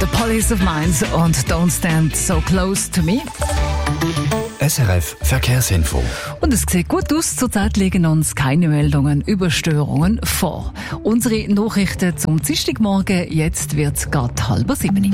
The Police of Minds und Don't Stand So Close to Me. SRF Verkehrsinfo. Und es sieht gut aus. Zurzeit liegen uns keine Meldungen über Störungen vor. Unsere Nachrichten zum Dienstagmorgen. Jetzt wird es gerade 6:30.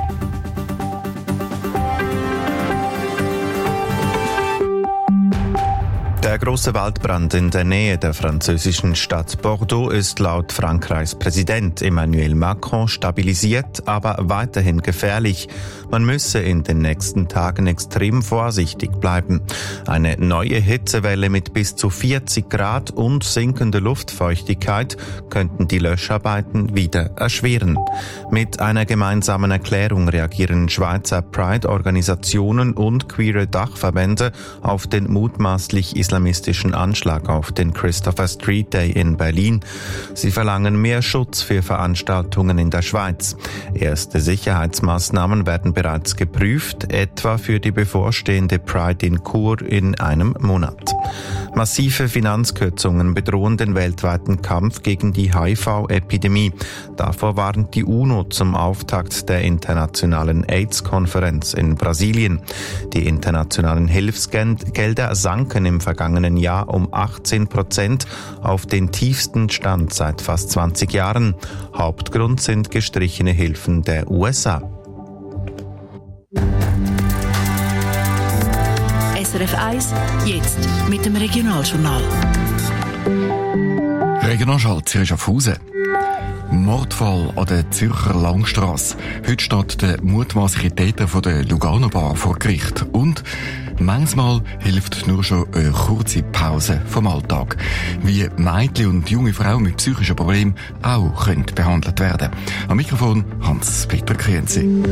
Der große Waldbrand in der Nähe der französischen Stadt Bordeaux ist laut Frankreichs Präsident Emmanuel Macron stabilisiert, aber weiterhin gefährlich. Man müsse in den nächsten Tagen extrem vorsichtig bleiben. Eine neue Hitzewelle mit bis zu 40 Grad und sinkende Luftfeuchtigkeit könnten die Löscharbeiten wieder erschweren. Mit einer gemeinsamen Erklärung reagieren Schweizer Pride-Organisationen und queere Dachverbände auf den mutmaßlich islamistischen Anschlag auf den Christopher Street Day in Berlin. Sie verlangen mehr Schutz für Veranstaltungen in der Schweiz. Erste Sicherheitsmaßnahmen werden bereits geprüft, etwa für die bevorstehende Pride in Chur in einem Monat. Massive Finanzkürzungen bedrohen den weltweiten Kampf gegen die HIV-Epidemie. Davor warnt die UNO zum Auftakt der internationalen AIDS-Konferenz in Brasilien. Die internationalen Hilfsgelder sanken im vergangenen Jahr um 18% auf den tiefsten Stand seit fast 20 Jahren. Hauptgrund sind gestrichene Hilfen der USA. SRF 1, jetzt mit dem Regionaljournal. Regionalschalt Zürich Schaffhausen. Mordfall an der Zürcher Langstrasse. Heute steht der mutmaßliche Täter von der Lugano Bar vor Gericht. Und manchmal hilft nur schon eine kurze Pause vom Alltag. Wie Mädchen und junge Frauen mit psychischen Problemen auch können behandelt werden. Am Mikrofon Hans-Peter Krienzi.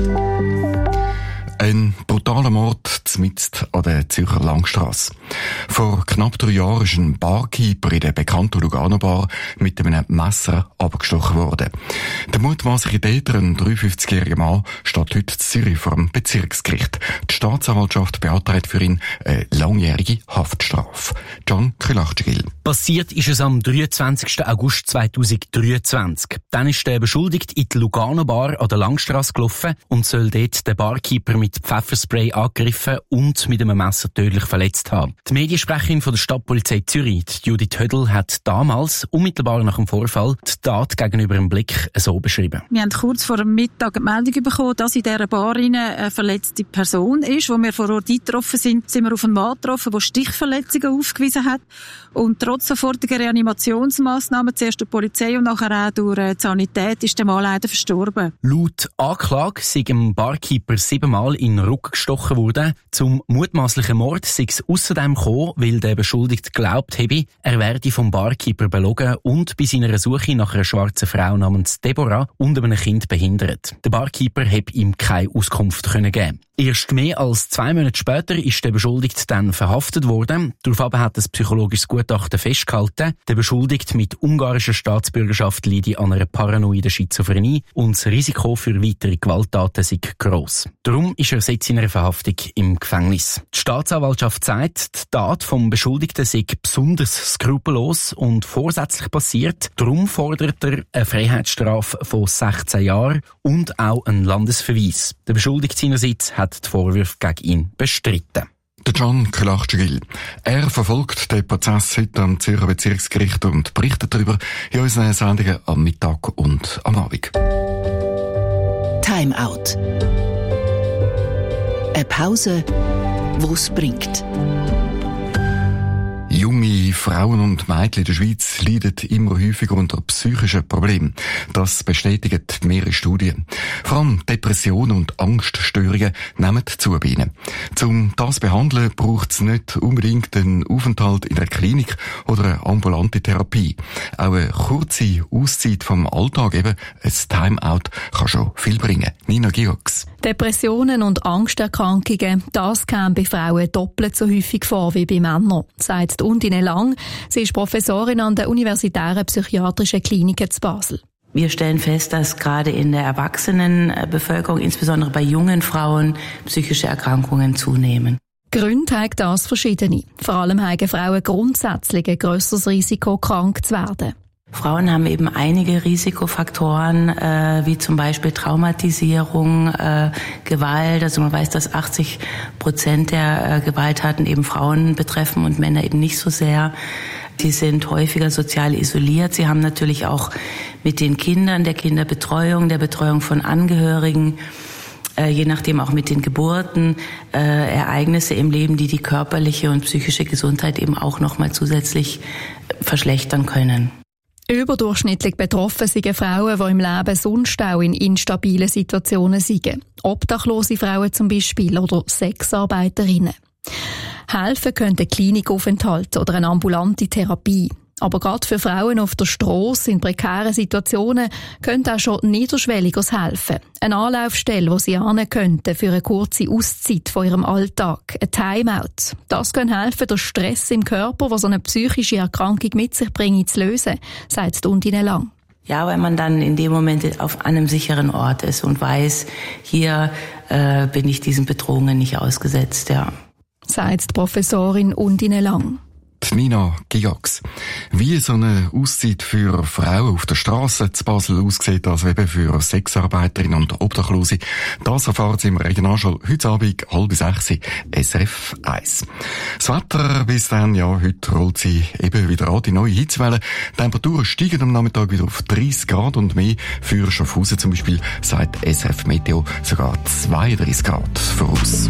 Ein brutaler Mord mitten an der Zürcher Langstrasse. Vor knapp 3 Jahren ist ein Barkeeper in der bekannten Lugano Bar mit einem Messer abgestochen worden. Der mutmaßliche Täter, ein 53-jähriger Mann, steht heute in Zürich vor dem Bezirksgericht. Die Staatsanwaltschaft beantragt für ihn eine langjährige Haftstrafe. Can Kylachcigil. Passiert ist es am 23. August 2023. Dann ist der Beschuldigte in die Lugano Bar an der Langstrasse gelaufen und soll dort den Barkeeper mit Pfefferspray angegriffen und mit einem Messer tödlich verletzt haben. Die Mediensprecherin von der Stadtpolizei Zürich, Judith Hödel, hat damals, unmittelbar nach dem Vorfall, die Tat gegenüber dem Blick so beschrieben. Wir haben kurz vor dem Mittag eine Meldung bekommen, dass in dieser Bar eine verletzte Person ist. Als wir vor Ort eingetroffen sind wir auf einen Mann getroffen, der Stichverletzungen aufgewiesen hat. Und trotz sofortiger Reanimationsmaßnahmen, zuerst durch die Polizei und nachher auch durch die Sanität, ist der Mann leider verstorben. Laut Anklage sei dem Barkeeper 7-mal in den Rücken gestochen worden. Zum mutmaßlichen Mord sei es ausserdem gekommen, weil der Beschuldigte glaubt habe, er werde vom Barkeeper belogen und bei seiner Suche nach einer schwarzen Frau namens Deborah und einem Kind behindert. Der Barkeeper habe ihm keine Auskunft geben. Erst mehr als 2 Monate später ist der Beschuldigte dann verhaftet worden. Daraufhin hat das psychologisches Gutachten festgehalten, der Beschuldigte mit ungarischer Staatsbürgerschaft leide an einer paranoiden Schizophrenie und das Risiko für weitere Gewalttaten sei gross. Darum ist er seit seiner Verhaftung im Gefängnis. Die Staatsanwaltschaft sagt, die Tat vom Beschuldigten sei besonders skrupellos und vorsätzlich passiert. Darum fordert er eine Freiheitsstrafe von 16 Jahren und auch einen Landesverweis. Der Beschuldigte seinerseits hat die Vorwürfe gegen ihn bestritten. Der Can Kylachcigil. Er verfolgt den Prozess heute am Zürcher Bezirksgericht und berichtet darüber in unseren Sendungen am Mittag und am Abend. Time Out. Eine Pause, die es bringt. Junge Frauen und Mädchen in der Schweiz leiden immer häufiger unter psychischen Problemen. Das bestätigen mehrere Studien. Vor allem Depressionen und Angststörungen nehmen zu bei ihnen. Um das zu behandeln, braucht es nicht unbedingt einen Aufenthalt in einer Klinik oder eine ambulante Therapie. Auch eine kurze Auszeit vom Alltag, eben ein Timeout, kann schon viel bringen. Nina Georgs. Depressionen und Angsterkrankungen, das käme bei Frauen doppelt so häufig vor wie bei Männern, sagt Undine Lang. Sie ist Professorin an der Universitären Psychiatrischen Klinik zu Basel. Wir stellen fest, dass gerade in der Erwachsenenbevölkerung, insbesondere bei jungen Frauen, psychische Erkrankungen zunehmen. Gründe haben das verschiedene. Vor allem haben Frauen grundsätzlich ein grösseres Risiko, krank zu werden. Frauen haben eben einige Risikofaktoren, wie zum Beispiel Traumatisierung, Gewalt. Also man weiß, dass 80% der Gewalttaten eben Frauen betreffen und Männer eben nicht so sehr. Sie sind häufiger sozial isoliert. Sie haben natürlich auch mit den Kindern, der Kinderbetreuung, der Betreuung von Angehörigen, je nachdem auch mit den Geburten, Ereignisse im Leben, die die körperliche und psychische Gesundheit eben auch nochmal zusätzlich verschlechtern können. Überdurchschnittlich betroffen sind Frauen, die im Leben sonst auch in instabilen Situationen sind. Obdachlose Frauen zum Beispiel oder Sexarbeiterinnen. Helfen könnte Klinikaufenthalt oder eine ambulante Therapie. Aber gerade für Frauen auf der Strasse in prekären Situationen könnte auch schon niederschwelliges helfen. Eine Anlaufstelle, wo sie hin könnten für eine kurze Auszeit von ihrem Alltag. Ein Timeout. Das kann helfen, den Stress im Körper, der so eine psychische Erkrankung mit sich bringt, zu lösen, sagt Undine Lang. Ja, weil man dann in dem Moment auf einem sicheren Ort ist und weiß, hier bin ich diesen Bedrohungen nicht ausgesetzt, ja. Sagt die Professorin Undine Lang. Nina Gigax. Wie so eine Auszeit für Frauen auf der Straße zu Basel aussieht, als eben für Sexarbeiterinnen und Obdachlose, das erfahren Sie im Regionaljournal heute Abend 5:30 SRF 1. Das Wetter bis dann, ja, heute rollt sie eben wieder an, die neue Hitzewelle. Die Temperaturen steigen am Nachmittag wieder auf 30 Grad und mehr. Für Schaffhausen zum Beispiel sagt SRF Meteo sogar 32 Grad voraus.